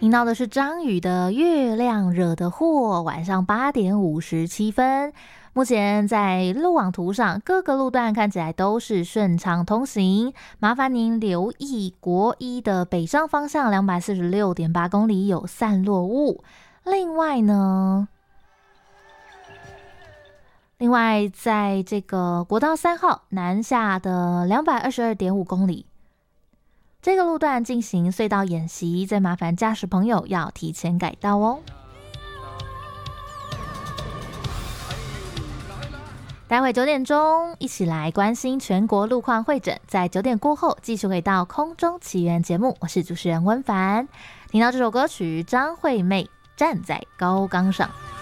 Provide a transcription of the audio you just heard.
听到的是张宇的《月亮惹的祸》，晚上8点57分。目前在路网图上，各个路段看起来都是顺畅通行，麻烦您留意国一的北上方向246.8公里有散落雾。另外在这个国道3号南下的222.5公里，这个路段进行隧道演习，再麻烦驾驶朋友要提前改道哦。待会9点钟，一起来关心全国路况会诊，在9点过后继续回到空中奇缘节目，我是主持人温凡。听到这首歌曲，张惠妹《站在高岗上》。